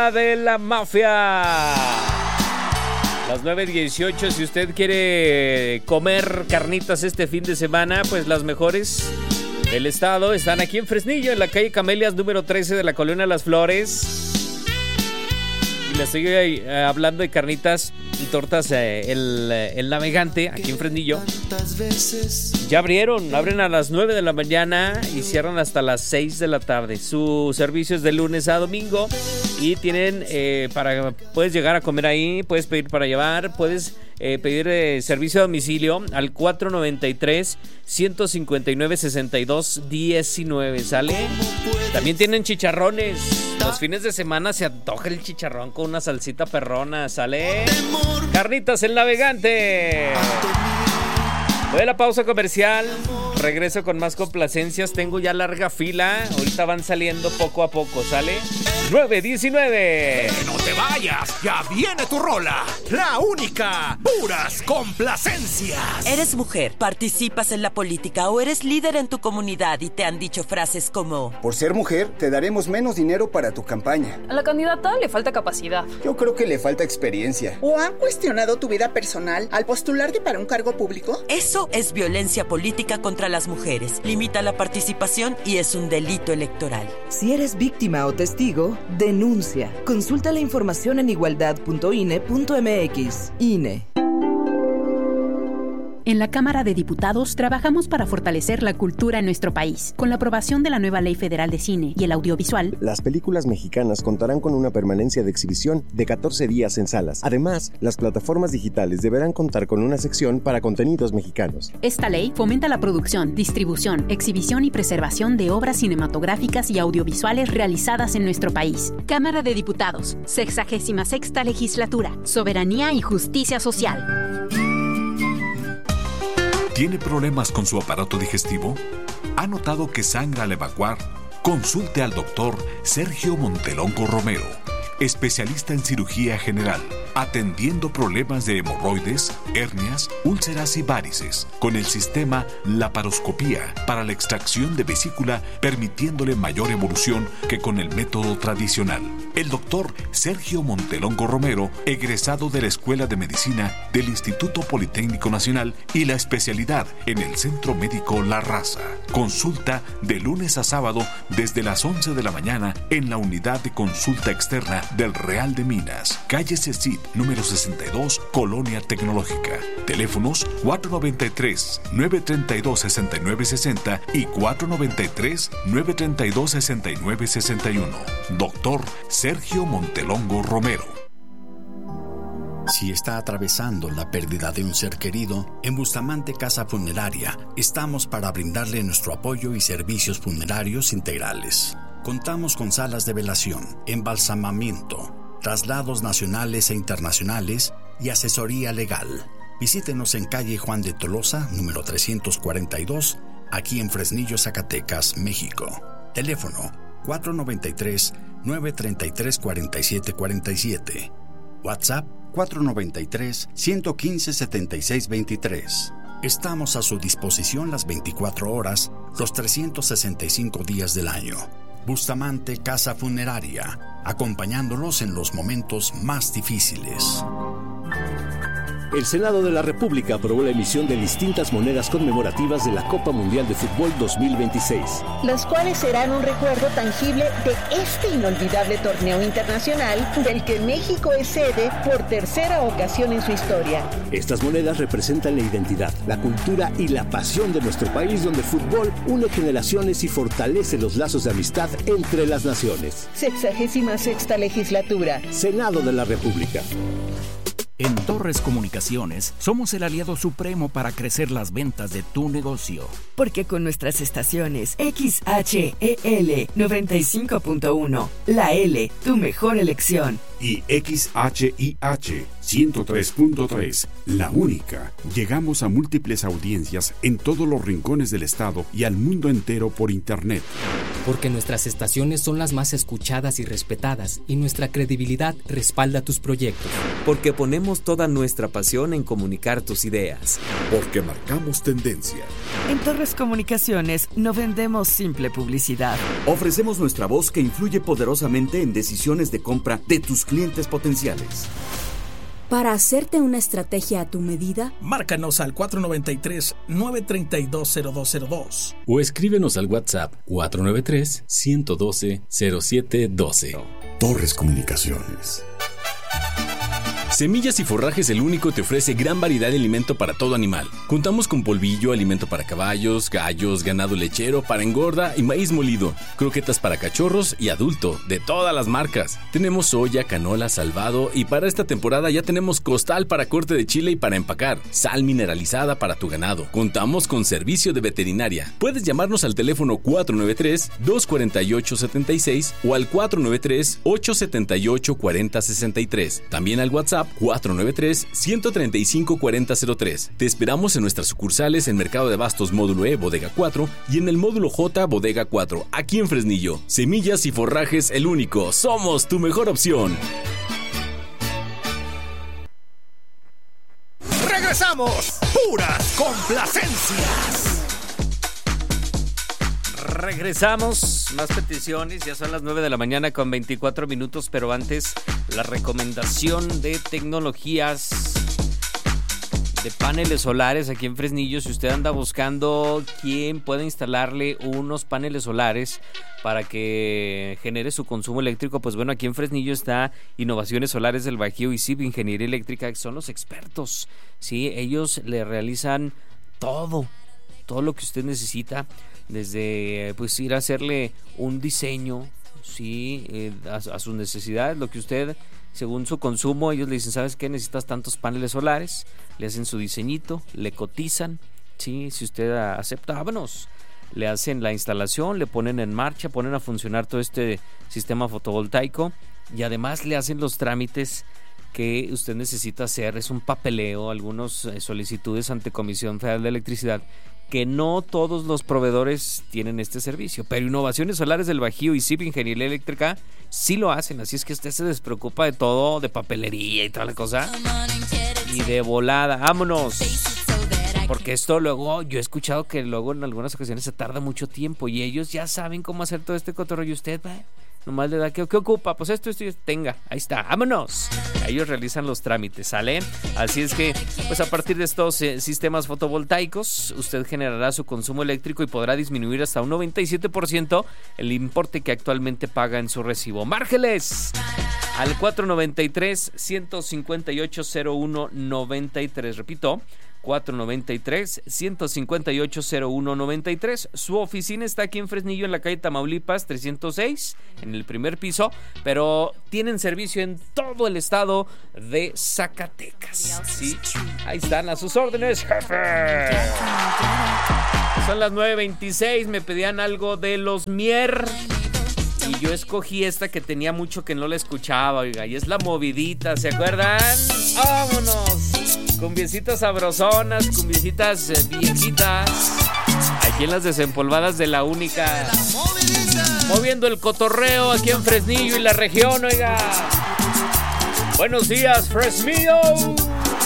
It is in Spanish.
De la mafia. Las 9:18, si usted quiere comer carnitas este fin de semana, pues las mejores del estado están aquí en Fresnillo, en la calle Camelias número 13 de la Colonia Las Flores. Y les estoy hablando de carnitas y tortas el Navegante, aquí en Fresnillo. Ya abren a las 9 de la mañana y cierran hasta las 6 de la tarde. Su servicio es de lunes a domingo y tienen puedes llegar a comer ahí, puedes pedir para llevar, puedes pedir servicio a domicilio al 493-159-6219, ¿sale? También tienen chicharrones. Los fines de semana se antoja el chicharrón con una salsita perrona, ¿sale? Carnitas el Navegante. Voy a la pausa comercial. Regreso con más complacencias. Tengo ya larga fila. Ahorita van saliendo poco a poco, ¿sale? 9:19. No te vayas, ya viene tu rola. La única, puras complacencias. Eres mujer, participas en la política o eres líder en tu comunidad y te han dicho frases como: por ser mujer, te daremos menos dinero para tu campaña. A la candidata le falta capacidad. Yo creo que le falta experiencia. ¿O han cuestionado tu vida personal al postularte para un cargo público? Eso es violencia política contra las mujeres. Limita la participación y es un delito electoral. Si eres víctima o testigo, denuncia. Consulta la información en igualdad.ine.mx. INE. En la Cámara de Diputados trabajamos para fortalecer la cultura en nuestro país. Con la aprobación de la nueva Ley Federal de Cine y el Audiovisual, las películas mexicanas contarán con una permanencia de exhibición de 14 días en salas. Además, las plataformas digitales deberán contar con una sección para contenidos mexicanos. Esta ley fomenta la producción, distribución, exhibición y preservación de obras cinematográficas y audiovisuales realizadas en nuestro país. Cámara de Diputados, 66ª Legislatura, Soberanía y Justicia Social. ¿Tiene problemas con su aparato digestivo? ¿Ha notado que sangra al evacuar? Consulte al doctor Sergio Montelongo Romero, especialista en cirugía general, atendiendo problemas de hemorroides, hernias, úlceras y varices, con el sistema laparoscopía para la extracción de vesícula, permitiéndole mayor evolución que con el método tradicional. El doctor Sergio Montelongo Romero, egresado de la Escuela de Medicina del Instituto Politécnico Nacional y la especialidad en el Centro Médico La Raza. Consulta de lunes a sábado desde las 11 de la mañana en la unidad de consulta externa del Real de Minas, calle Cecit, número 62, Colonia Tecnológica. Teléfonos 493-932-6960 y 493-932-6961. Doctor Sergio Montelongo Romero. Si está atravesando la pérdida de un ser querido, en Bustamante Casa Funeraria estamos para brindarle nuestro apoyo y servicios funerarios integrales. Contamos con salas de velación, embalsamamiento, traslados nacionales e internacionales y asesoría legal. Visítenos en calle Juan de Tolosa, número 342, aquí en Fresnillo, Zacatecas, México. Teléfono 493-933-4747. WhatsApp 493-115-7623. Estamos a su disposición las 24 horas, los 365 días del año. Bustamante Casa Funeraria, acompañándolos en los momentos más difíciles. El Senado de la República aprobó la emisión de distintas monedas conmemorativas de la Copa Mundial de Fútbol 2026. Las cuales serán un recuerdo tangible de este inolvidable torneo internacional del que México es sede por tercera ocasión en su historia. Estas monedas representan la identidad, la cultura y la pasión de nuestro país, donde el fútbol une generaciones y fortalece los lazos de amistad entre las naciones. 66ª Legislatura. Senado de la República. En Torres Comunicaciones somos el aliado supremo para crecer las ventas de tu negocio. Porque con nuestras estaciones XHEL 95.1, la L, tu mejor elección. Y XHIH 103.3, la única. Llegamos a múltiples audiencias en todos los rincones del estado y al mundo entero por internet. Porque nuestras estaciones son las más escuchadas y respetadas y nuestra credibilidad respalda tus proyectos. Porque ponemos Ponemos toda nuestra pasión en comunicar tus ideas. Porque marcamos tendencia. En Torres Comunicaciones no vendemos simple publicidad. Ofrecemos nuestra voz que influye poderosamente en decisiones de compra de tus clientes potenciales. Para hacerte una estrategia a tu medida, márcanos al 493-932-0202 o escríbenos al WhatsApp 493-112-0712. Torres Comunicaciones. Semillas y Forrajes El Único te ofrece gran variedad de alimento para todo animal. Contamos con polvillo, alimento para caballos, gallos, ganado lechero, para engorda y maíz molido, croquetas para cachorros y adulto, de todas las marcas. Tenemos soya, canola, salvado y para esta temporada ya tenemos costal para corte de chile y para empacar, sal mineralizada para tu ganado. Contamos con servicio de veterinaria. Puedes llamarnos al teléfono 493-248-76 o al 493-878-4063. También al WhatsApp 493-135-4003. Te esperamos en nuestras sucursales en Mercado de Abastos Módulo E, Bodega 4 y en el Módulo J, Bodega 4, aquí en Fresnillo. Semillas y Forrajes El Único. Somos tu mejor opción. ¡Regresamos! ¡Puras complacencias! Regresamos, más peticiones, ya son las 9 de la mañana con 24 minutos, pero antes la recomendación de tecnologías de paneles solares aquí en Fresnillo. Si usted anda buscando quién pueda instalarle unos paneles solares para que genere su consumo eléctrico, pues bueno, aquí en Fresnillo está Innovaciones Solares del Bajío y CIP Ingeniería Eléctrica, que son los expertos, ¿sí? Ellos le realizan todo lo que usted necesita, desde pues ir a hacerle un diseño, sí, a sus necesidades, lo que usted, según su consumo, ellos le dicen, ¿sabes qué? Necesitas tantos paneles solares, le hacen su diseñito, le cotizan, sí, si usted acepta, vámonos, le hacen la instalación, le ponen en marcha, ponen a funcionar todo este sistema fotovoltaico y además le hacen los trámites que usted necesita hacer. Es un papeleo, algunas solicitudes ante Comisión Federal de Electricidad, que no todos los proveedores tienen este servicio, pero Innovaciones Solares del Bajío y CIP Ingeniería Eléctrica sí lo hacen, así es que usted se despreocupa de todo, de papelería y toda la cosa, y de volada, vámonos, porque esto luego, yo he escuchado que luego en algunas ocasiones se tarda mucho tiempo y ellos ya saben cómo hacer todo este cotorreo y usted va, nomás le da, ¿qué ocupa? Pues esto, tenga, ahí está, vámonos. Ellos realizan los trámites, ¿sale? Así es que, pues a partir de estos sistemas fotovoltaicos, usted generará su consumo eléctrico y podrá disminuir hasta un 97% el importe que actualmente paga en su recibo. ¡Márgeles! Al 493-158-0193, repito, 493-158-0193. Su oficina está aquí en Fresnillo, en la calle Tamaulipas 306, en el primer piso, pero tienen servicio en todo el estado de Zacatecas, ¿sí? Ahí están a sus órdenes, jefe. Son las 9:26, me pedían algo de los Mier y yo escogí esta que tenía mucho que no la escuchaba, oiga, y es La Movidita, ¿se acuerdan? ¡Vámonos! Cumbiecitas sabrosonas, cumbiecitas viejitas, aquí en las desempolvadas de La Única, moviendo el cotorreo aquí en Fresnillo y la región, oiga. Buenos días, Fresnillo.